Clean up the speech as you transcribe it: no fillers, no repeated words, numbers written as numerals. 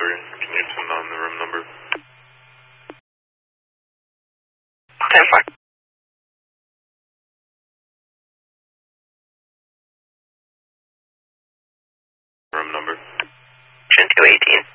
3. Can you send on the room number? 10-4. Room number? 10-2-18.